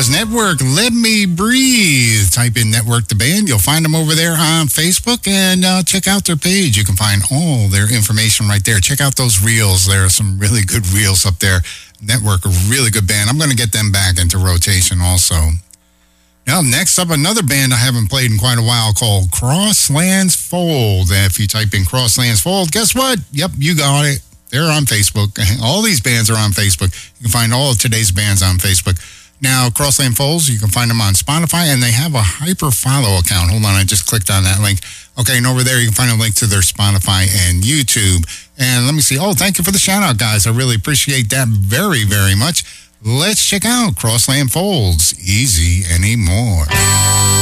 was Network, Let Me Breathe. Type in Network the Band. You'll find them over there on Facebook, and check out their page. You can find all their information right there. Check out those reels. There are some really good reels up there. Network, a really good band. I'm going to get them back into rotation also. Now, next up, another band I haven't played in quite a while called Crosslands Fold. If you type in Crosslands Fold, guess what? Yep, you got it. They're on Facebook. All these bands are on Facebook. You can find all of today's bands on Facebook. Now, Crossland Folds, you can find them on Spotify, and they have a Hyperfollow account. Hold on, I just clicked on that link. Okay, and over there, you can find a link to their Spotify and YouTube. And let me see. Oh, thank you for the shout-out, guys. I really appreciate that very, very much. Let's check out Crossland Folds, Easy Anymore.